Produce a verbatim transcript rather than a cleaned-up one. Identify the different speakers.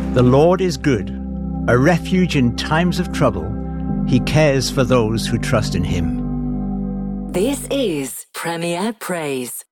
Speaker 1: The Lord is good, a refuge in times of trouble. He cares for those who trust in him.
Speaker 2: This is Premier Praise.